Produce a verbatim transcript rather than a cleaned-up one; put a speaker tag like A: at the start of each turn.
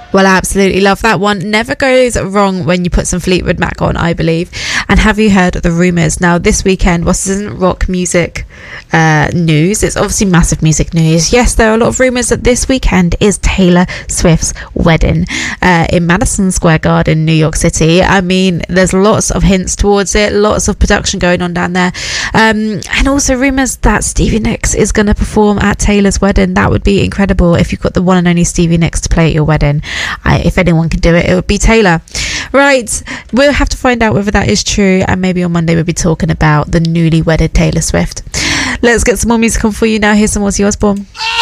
A: Well, I absolutely love that one. Never goes wrong when you put some Fleetwood Mac on, I believe. And have you heard of the rumours? Now, this weekend, whilst this isn't rock music uh, news, it's obviously massive music news. Yes, there are a lot of rumours that this weekend is Taylor Swift's wedding uh, in Madison Square Garden, New York City. I mean, there's lots of hints towards it, lots of production going on down there. Um, and also rumours that Stevie Nicks is going to perform at Taylor's wedding. That would be incredible if you've got the one and only Stevie Nicks to play at your wedding. I, if anyone can do it, it would be Taylor. Right, we'll have to find out whether that is true, and maybe on Monday we'll be talking about the newly wedded Taylor Swift. Let's get some more music on for you now. Here's some Ozzy Osbourne.